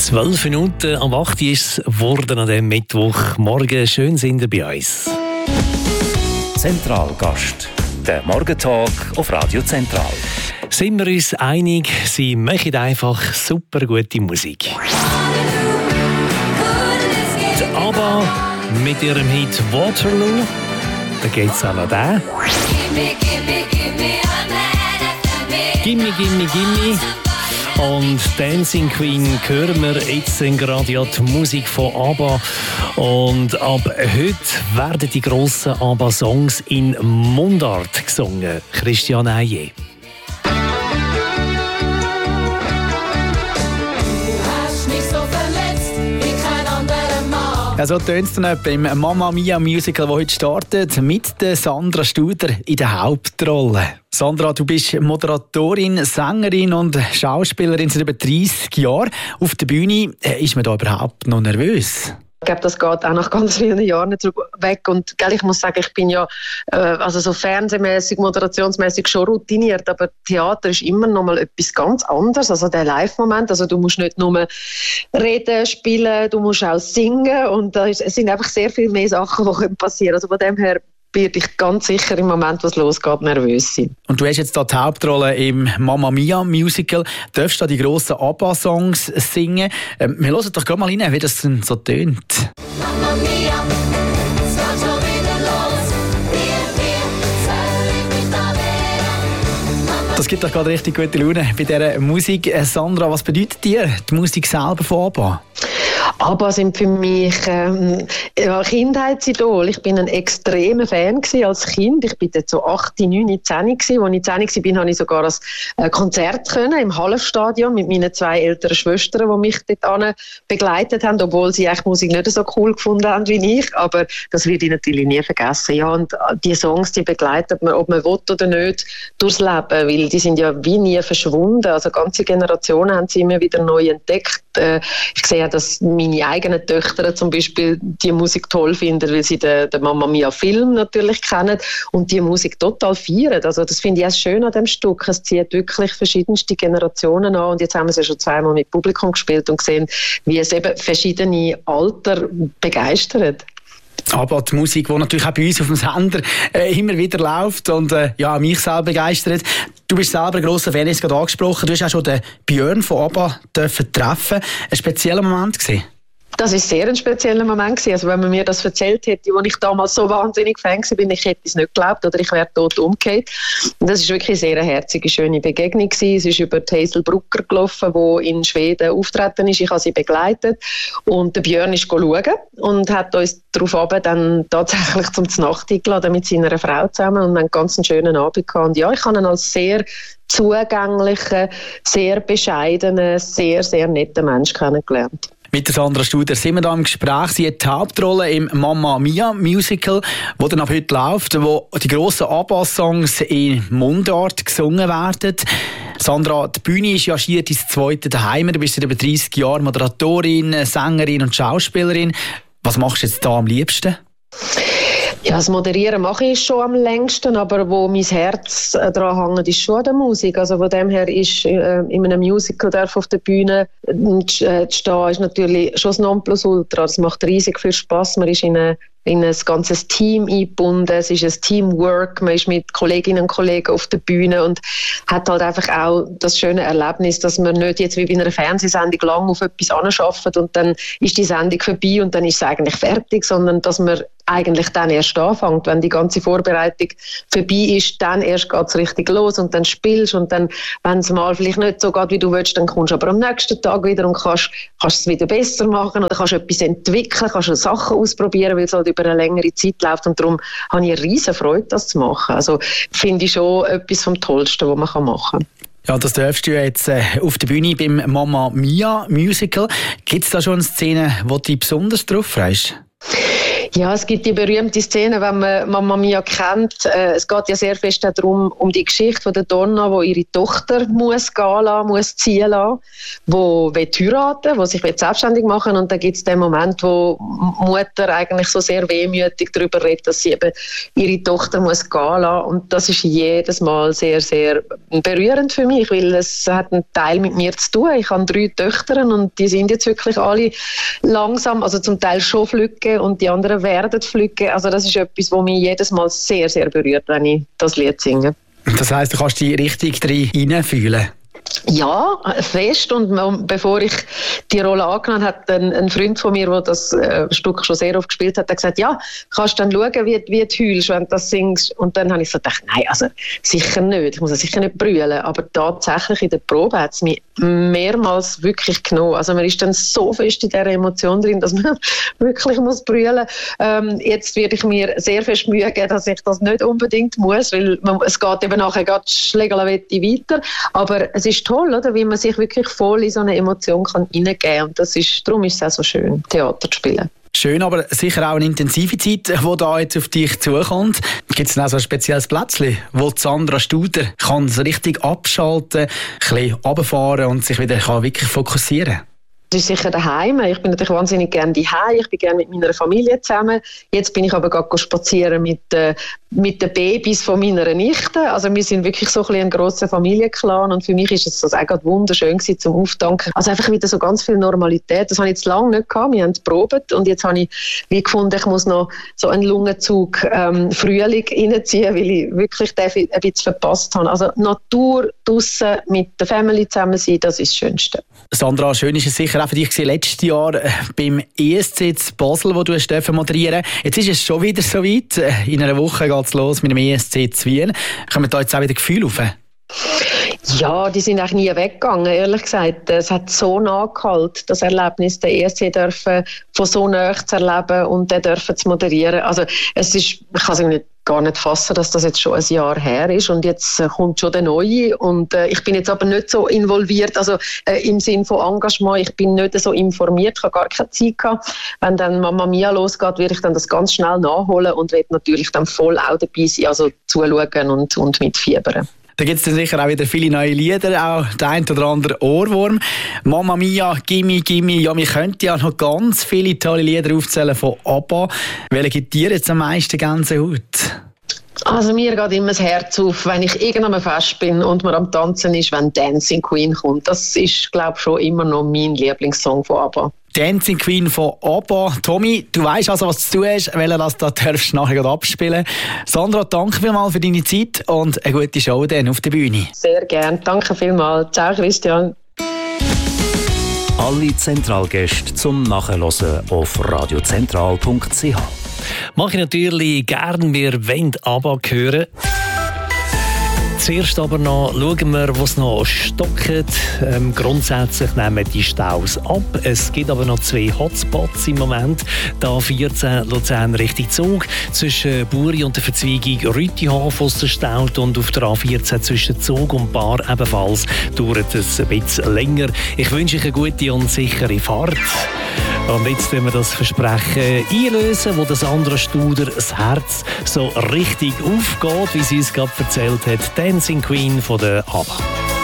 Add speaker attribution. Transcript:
Speaker 1: 12 Minuten am 8 ist es geworden an diesem Mittwochmorgen. Schön sind ihr bei uns.
Speaker 2: Zentralgast. Der Morgentalk auf Radio Zentral.
Speaker 1: Sind wir uns einig, sie machen einfach super gute Musik. Die ABBA mit ihrem Hit Waterloo. Da geht es auch noch den. Gimme, gimme, gimme. Und Dancing Queen hören wir jetzt gerade ja die Musik von ABBA. Und ab heute werden die grossen ABBA-Songs in Mundart gesungen. Christian Eije.
Speaker 3: Ja, so tönt es dann etwa im Mamma Mia Musical, das heute startet, mit der Sandra Studer in der Hauptrolle. Sandra, du bist Moderatorin, Sängerin und Schauspielerin seit über 30 Jahren. Auf der Bühne ist man da überhaupt noch nervös?
Speaker 4: Ich glaube, das geht auch nach ganz vielen Jahren nicht weg. Und ich muss sagen, ich bin ja also so fernsehmäßig, moderationsmäßig schon routiniert, aber Theater ist immer noch mal etwas ganz anderes. Also der Live-Moment, also du musst nicht nur reden, spielen, du musst auch singen und es sind einfach sehr viel mehr Sachen, die passieren können. Also von dem her werde ich ganz sicher im Moment, was losgeht, nervös sein. Und
Speaker 3: du hast jetzt da die Hauptrolle im Mamma Mia Musical. Darfst du da die grossen ABBA-Songs singen? Wir hören doch gerade mal rein, wie das denn so tönt. Mamma Mia, es geht schon wieder los. Das gibt doch gerade richtig gute Laune bei dieser Musik. Sandra, was bedeutet dir die Musik selber von ABBA?
Speaker 4: ABBA sind für mich Kindheitsidol. Ich bin ein extremer Fan als Kind. Ich bin dort so 8, 9, 10 gewesen. Als ich 10 war, habe ich sogar ein Konzert können im Hallenstadion mit meinen 2 älteren Schwestern, die mich dort begleitet haben, obwohl sie eigentlich Musik nicht so cool gefunden haben wie ich. Aber das werde ich natürlich nie vergessen. Ja, und die Songs, die begleiten man, ob man will oder nicht, durchs Leben, weil die sind ja wie nie verschwunden. Also ganze Generationen haben sie immer wieder neu entdeckt. Ich sehe, dass meine eigenen Töchter zum Beispiel die Musik toll finden, weil sie den Mamma Mia Film natürlich kennen und die Musik total feiern. Also das finde ich auch schön an dem Stück. Es zieht wirklich verschiedenste Generationen an und jetzt haben wir es ja schon zweimal mit Publikum gespielt und gesehen, wie es eben verschiedene Alter begeistert.
Speaker 3: Aber die Musik, die natürlich auch bei uns auf dem Sender immer wieder läuft und mich selber begeistert. Du bist selber ein grosser Fan, hast gerade angesprochen. Du hast auch schon den Björn von ABBA treffen. Ein spezieller Moment gewesen?
Speaker 4: Das war sehr ein spezieller Moment gewesen. Also wenn man mir das erzählt hätte, als ich damals so wahnsinnig Fan war, ich hätte es nicht geglaubt oder ich wäre tot umgekehrt. Und das war wirklich eine sehr herzige, schöne Begegnung gewesen. Es ist über Hazel Brucker gelaufen, die in Schweden auftreten ist. Ich habe sie begleitet und der Björn ist schauen und hat uns darauf dann tatsächlich zum Nacht eingeladen mit seiner Frau zusammen und wir haben einen ganz schönen Abend gehabt. Und ja, ich habe ihn als sehr zugänglichen, sehr bescheidenen, sehr, sehr netten Mensch kennengelernt.
Speaker 3: Mit der Sandra Studer sind wir da im Gespräch. Sie hat die Hauptrolle im Mamma Mia Musical, das dann ab heute läuft, wo die grossen ABBA-Songs in Mundart gesungen werden. Sandra, die Bühne ist ja schier dein zweite Daheim. Du bist seit über 30 Jahren Moderatorin, Sängerin und Schauspielerin. Was machst du jetzt da am liebsten?
Speaker 4: Ja, das Moderieren mache ich schon am längsten, aber wo mein Herz dran hängt, ist schon an der Musik. Also von dem her ist in einem Musical auf der Bühne zu stehen, ist natürlich schon das Nonplusultra. Das macht riesig viel Spass. Man ist in ein ganzes Team eingebunden. Es ist ein Teamwork. Man ist mit Kolleginnen und Kollegen auf der Bühne und hat halt einfach auch das schöne Erlebnis, dass man nicht jetzt wie bei einer Fernsehsendung lang auf etwas anarbeitet und dann ist die Sendung vorbei und dann ist es eigentlich fertig, sondern dass man eigentlich dann erst anfängt, wenn die ganze Vorbereitung vorbei ist, dann erst geht es richtig los und dann spielst und dann, wenn es mal vielleicht nicht so geht, wie du willst, dann kommst du aber am nächsten Tag wieder und kannst es wieder besser machen oder kannst etwas entwickeln, kannst Sachen ausprobieren, weil es halt über eine längere Zeit läuft und darum habe ich eine riesen Freude, das zu machen. Also finde ich schon etwas vom Tollsten, was man machen kann.
Speaker 3: Ja, das darfst du jetzt auf der Bühne beim Mamma Mia Musical. Gibt es da schon eine Szene, wo du dich besonders drauf freust?
Speaker 4: Ja, es gibt die berühmte Szene, wenn man Mamma Mia kennt. Es geht ja sehr fest darum, um die Geschichte von der Donna, die ihre Tochter muss gehen lassen, muss ziehen lassen, die heiraten will, die sich selbstständig machen will. Und dann gibt es den Moment, wo Mutter eigentlich so sehr wehmütig darüber redet, dass sie eben ihre Tochter muss gehen lassen. Und das ist jedes Mal sehr, sehr berührend für mich, weil es hat einen Teil mit mir zu tun. Ich habe 3 Töchter und die sind jetzt wirklich alle langsam, also zum Teil schon flügge und die anderen werden flügge. Also das ist etwas, was mich jedes Mal sehr, sehr berührt, wenn ich das Lied singe.
Speaker 3: Das heisst, du kannst dich richtig reinfühlen?
Speaker 4: Ja, fest. Und bevor ich die Rolle angenommen habe, hat ein Freund von mir, der das Stück schon sehr oft gespielt hat, gesagt, ja, kannst du dann schauen, wie du heulst, wenn du das singst. Und dann habe ich so gedacht, nein, also sicher nicht. Ich muss sicher nicht brüllen. Aber tatsächlich in der Probe hat es mich mehrmals wirklich genommen. Also man ist dann so fest in dieser Emotion drin, dass man wirklich muss brüllen. Jetzt werde ich mir sehr fest Mühe geben, dass ich das nicht unbedingt muss, weil es geht eben nachher gerade Schlägerlawette weiter. Aber es ist toll, oder? Wie man sich wirklich voll in so eine Emotion kann hineingeben kann. Und darum ist es auch so schön, Theater zu spielen.
Speaker 3: Schön, aber sicher auch eine intensive Zeit, die da jetzt auf dich zukommt. Gibt es noch so ein spezielles Plätzchen, wo Sandra Studer kann so richtig abschalten, ein bisschen runterfahren und sich wieder wirklich fokussieren kann?
Speaker 4: Das ist sicher daheim. Ich bin natürlich wahnsinnig gerne daheim. Ich bin gerne mit meiner Familie zusammen. Jetzt bin ich aber gerade spazieren mit den Babys von meiner Nichte. Also wir sind wirklich so ein grosser Familienclan und für mich ist es auch gerade wunderschön gewesen, zum Auftanken. Also einfach wieder so ganz viel Normalität. Das habe ich jetzt lange nicht gehabt. Wir haben probiert und jetzt habe ich gefunden, ich muss noch so einen Lungenzug Frühling reinziehen, weil ich wirklich ein bisschen verpasst habe. Also Natur draussen mit der Family zusammen sein, das ist das Schönste.
Speaker 3: Sandra, schön ist es sicher auch für dich letztes Jahr beim ESC in Basel, wo du moderieren durfst. Jetzt ist es schon wieder so weit. In einer Woche geht es los mit dem ESC in Wien. Kommen da jetzt auch wieder Gefühle auf?
Speaker 4: Ja, die sind eigentlich nie weggegangen, ehrlich gesagt. Es hat so nachgehalten, das Erlebnis, den ESC dürfen von so nahe zu erleben und den dürfen zu moderieren. Also es ist, ich kann es gar nicht fassen, dass das jetzt schon ein Jahr her ist und jetzt kommt schon der Neue und ich bin jetzt aber nicht so involviert, also im Sinn von Engagement, ich bin nicht so informiert, ich habe gar keine Zeit gehabt. Wenn dann Mamma Mia losgeht, werde ich dann das ganz schnell nachholen und werde natürlich dann voll auch dabei sein, also zuschauen und mitfiebern.
Speaker 3: Da gibt es dann sicher auch wieder viele neue Lieder, auch der ein oder andere Ohrwurm. Mamma Mia, Gimme, Gimme, ja, wir könnten ja noch ganz viele tolle Lieder aufzählen von ABBA. Welche gibt dir jetzt am meisten Gänsehaut?
Speaker 4: Also mir geht immer das Herz auf, wenn ich irgendwann fest bin und man am Tanzen ist, wenn Dancing Queen kommt. Das ist, glaube ich, schon immer noch mein Lieblingssong von ABBA.
Speaker 3: Dancing Queen von ABBA. Tommy, du weißt also, was du tun hast, weil du das da darfst nachher abspielen. Sandra, danke vielmals für deine Zeit und eine gute Show dann auf der Bühne.
Speaker 4: Sehr gerne, danke vielmals. Ciao Christian.
Speaker 2: Alle Zentralgäste zum Nachhören auf radiozentral.ch.
Speaker 1: Mache ich natürlich gerne, wir wollen ABBA hören. Zuerst aber noch schauen wir, was noch stockt. Grundsätzlich nehmen die Staus ab. Es gibt aber noch 2 Hotspots im Moment. Da 14 Luzern Richtung Zug. Zwischen Buri und der Verzweigung Rütihof staut und auf der A14 zwischen Zug und Bar ebenfalls dauert es ein bisschen länger. Ich wünsche euch eine gute und sichere Fahrt. Und jetzt können wir das Versprechen einlösen, wo das Sandra Studer das Herz so richtig aufgeht, wie sie es gerade erzählt hat. Dancing Queen von der ABBA.